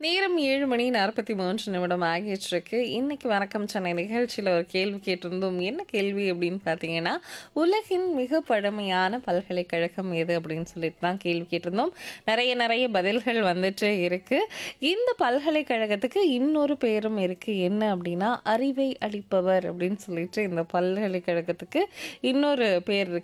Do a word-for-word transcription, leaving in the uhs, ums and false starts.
நேரம் ஏழு மணி நாற்பத்தி மூன்று நிமிடம் ஆகிட்டிருக்கு. இன்னைக்கு வணக்கம் சென்னை நிகழ்ச்சியில ஒரு கேள்வி கேட்டிருந்தோம். என்ன கேள்வி அப்படின்னு பார்த்தீங்கன்னா, உலகின் மிக பழமையான பல்கலைக்கழகம் எது? அப்படின்னு சொல்லிட்டு தான் கேள்வி கேட்டிருந்தோம். நெறைய நெறைய பதில்கள் வந்துட்டே இருக்கு. இந்த பல்கலைக்கழகத்துக்கு இன்னொரு பேரும் இருக்கு. என்ன அப்படின்னா, அறிவை அளிப்பவர் அப்படின்னு சொல்லிட்டு இந்த பல்கலைக்கழகத்துக்கு இன்னொரு பேர் இருக்கு.